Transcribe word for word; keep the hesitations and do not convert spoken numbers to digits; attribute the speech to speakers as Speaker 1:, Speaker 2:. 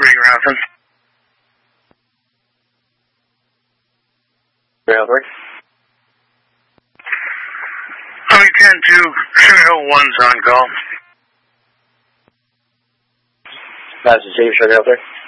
Speaker 1: three, Rathon.
Speaker 2: three oh three.
Speaker 1: Army ten two, Sugar Hill one's on call.
Speaker 2: Master Chief, Sugar Hill three.